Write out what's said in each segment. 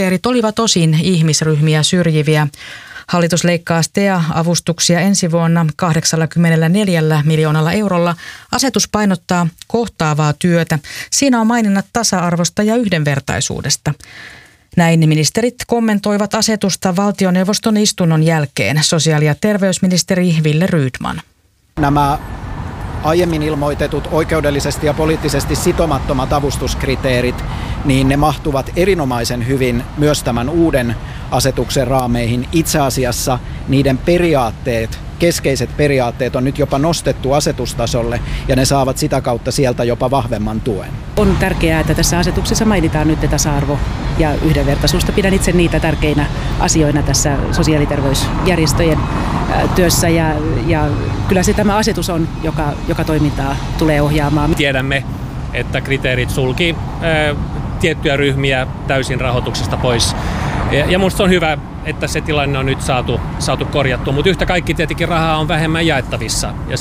kriteerit olivat osin ihmisryhmiä syrjiviä. Hallitus leikkaa STEA-avustuksia ensi vuonna 84 miljoonalla eurolla. Asetus painottaa kohtaavaa työtä. Siinä on maininnat tasa-arvosta ja yhdenvertaisuudesta. Näin ministerit kommentoivat asetusta valtioneuvoston istunnon jälkeen. Sosiaali- ja terveysministeri Wille Rydman. Nämä aiemmin ilmoitetut oikeudellisesti ja poliittisesti sitomattomat avustuskriteerit, niin ne mahtuvat erinomaisen hyvin myös tämän uuden asetuksen raameihin. Itse asiassa niiden periaatteet, keskeiset periaatteet on nyt jopa nostettu asetustasolle ja ne saavat sitä kautta sieltä jopa vahvemman tuen. On tärkeää, että tässä asetuksessa mainitaan nyt tasa-arvo ja yhdenvertaisuus. Pidän itse niitä tärkeinä asioina tässä sosiaali- ja terveysjärjestöjen työssä ja kyllä se tämä asetus on, joka toimintaa tulee ohjaamaan. Tiedämme, että kriteerit sulki tiettyjä ryhmiä täysin rahoituksesta pois. Ja minusta on hyvä, että se tilanne on nyt saatu korjattua, mutta yhtä kaikki tietenkin rahaa on vähemmän jaettavissa ja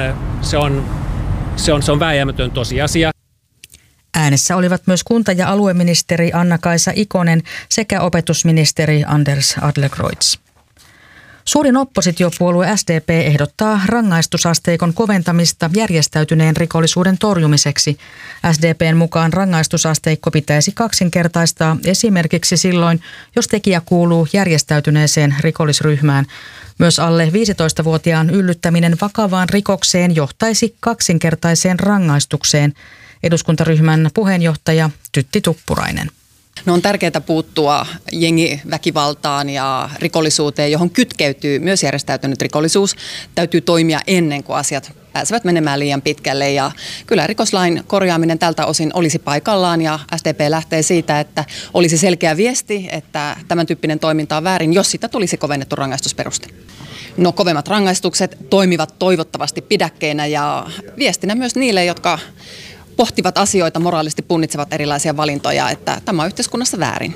se on vääjäämätön tosiasia. Äänessä olivat myös kunta- ja alueministeri Anna-Kaisa Ikonen sekä opetusministeri Anders Adlercreutz. Suurin oppositiopuolue SDP ehdottaa rangaistusasteikon koventamista järjestäytyneen rikollisuuden torjumiseksi. SDPn mukaan rangaistusasteikko pitäisi kaksinkertaistaa esimerkiksi silloin, jos tekijä kuuluu järjestäytyneeseen rikollisryhmään. Myös alle 15-vuotiaan yllyttäminen vakavaan rikokseen johtaisi kaksinkertaiseen rangaistukseen. Eduskuntaryhmän puheenjohtaja Tytti Tuppurainen. No on tärkeää puuttua jengiväkivaltaan ja rikollisuuteen, johon kytkeytyy myös järjestäytynyt rikollisuus. Täytyy toimia ennen kuin asiat pääsevät menemään liian pitkälle ja kyllä rikoslain korjaaminen tältä osin olisi paikallaan ja SDP lähtee siitä, että olisi selkeä viesti, että tämän tyyppinen toiminta on väärin, jos sitä tulisi kovennettu rangaistusperuste. No kovemmat rangaistukset toimivat toivottavasti pidäkkeinä ja viestinä myös niille, jotka pohtivat asioita, moraalisesti punnitsevat erilaisia valintoja, että tämä on yhteiskunnassa väärin.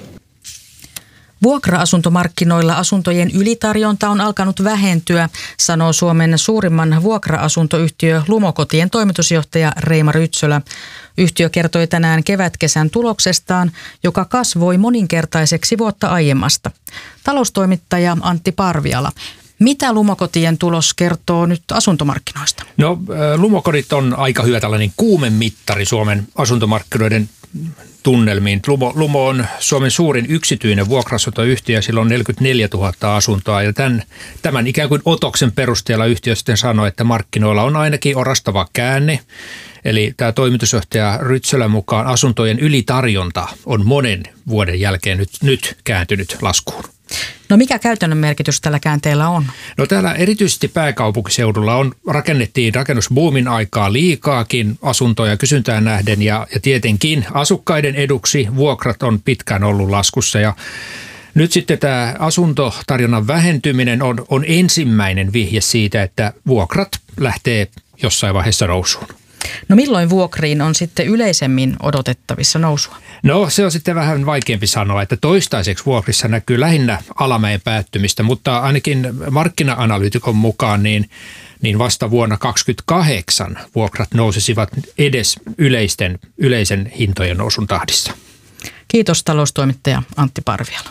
Vuokra-asuntomarkkinoilla asuntojen ylitarjonta on alkanut vähentyä, sanoo Suomen suurimman vuokra-asuntoyhtiö Lumokotien toimitusjohtaja Reima Rytsölä. Yhtiö kertoi tänään kevätkesän tuloksestaan, joka kasvoi moninkertaiseksi vuotta aiemmasta. Taloustoimittaja Antti Parviala. Mitä Lumokotien tulos kertoo nyt asuntomarkkinoista? No Lumokodit on aika hyvä tällainen kuumemittari Suomen asuntomarkkinoiden tunnelmiin. Lumo on Suomen suurin yksityinen vuokra-asuntoyhtiö, sillä on 44 000 asuntoa ja tämän ikään kuin otoksen perusteella yhtiö sitten sanoi, että markkinoilla on ainakin orastava käänne. Eli tämä toimitusjohtaja Rytsölän mukaan asuntojen ylitarjonta on monen vuoden jälkeen nyt kääntynyt laskuun. No mikä käytännön merkitys tällä käänteellä on? No täällä erityisesti pääkaupunkiseudulla rakennettiin rakennusbuumin aikaa liikaakin asuntoja kysyntään nähden ja tietenkin asukkaiden eduksi vuokrat on pitkään ollut laskussa ja nyt sitten tämä asuntotarjonnan vähentyminen on ensimmäinen vihje siitä, että vuokrat lähtee jossain vaiheessa nousuun. No milloin vuokriin on sitten yleisemmin odotettavissa nousua? No se on sitten vähän vaikeampi sanoa, että toistaiseksi vuokrissa näkyy lähinnä alamäen päättymistä, mutta ainakin markkina-analyytikon mukaan niin vasta vuonna 2028 vuokrat nousisivat edes yleisen hintojen nousun tahdissa. Kiitos taloustoimittaja Antti Parviala.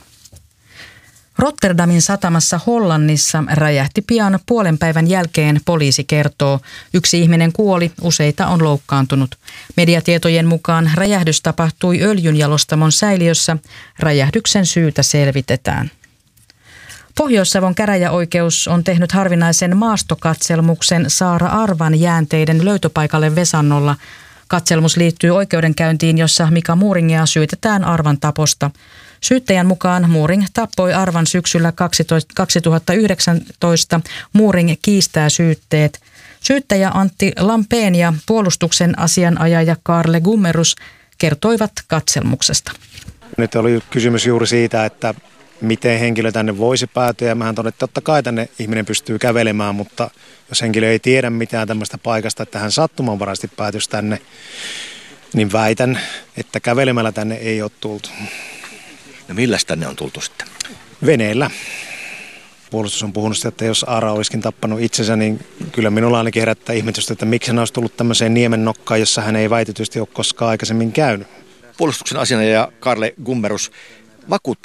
Rotterdamin satamassa Hollannissa räjähti pian puolen päivän jälkeen, poliisi kertoo. 1 ihminen kuoli, useita on loukkaantunut. Mediatietojen mukaan räjähdys tapahtui öljynjalostamon säiliössä. Räjähdyksen syytä selvitetään. Pohjois-Savon käräjäoikeus on tehnyt harvinaisen maastokatselmuksen Saara Arvan jäänteiden löytöpaikalle Vesannolla. Katselmus liittyy oikeudenkäyntiin, jossa Mika Muuringia syytetään Arvan taposta. Syyttäjän mukaan Muuring tappoi Arvan syksyllä 2019. Muuring kiistää syytteet. Syyttäjä Antti Lampeen ja puolustuksen asianajaja Karle Gummerus kertoivat katselmuksesta. Nyt oli kysymys juuri siitä, että miten henkilö tänne voisi päätyä. Mähän todettiin, että totta kai tänne ihminen pystyy kävelemään, mutta jos henkilö ei tiedä mitään tämmöistä paikasta, että hän sattumanvaraisesti päätyisi tänne, niin väitän, että kävelemällä tänne ei ole tultu. No milläs tänne on tultu sitten? Veneellä. Puolustus on puhunut sitä, että jos Aara olisikin tappanut itsensä, niin kyllä minulla ainakin herättää ihmetystä, että miksi hän olisi tullut tämmöiseen niemen nokkaan, jossa hän ei väitetysti ole koskaan aikaisemmin käynyt. Puolustuksen asianajaja Karle Gummerus vakuutti